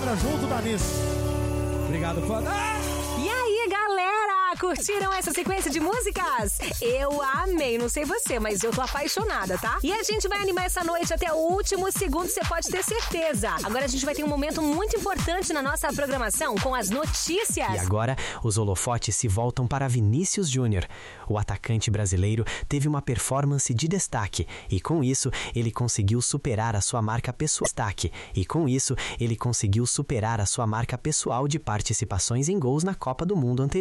galera junto, Danis. Obrigado, fã. E aí, galera, curtiram essa sequência de músicas? Eu amei, não sei você, mas eu tô apaixonada, tá? E a gente vai animar essa noite até o último segundo, você pode ter certeza. Agora a gente vai ter um momento muito importante na nossa programação com as notícias. E agora, os holofotes se voltam para Vinícius Júnior. O atacante brasileiro teve uma performance de destaque e com isso ele conseguiu superar a sua marca pessoal de participações em gols na Copa do Mundo anterior.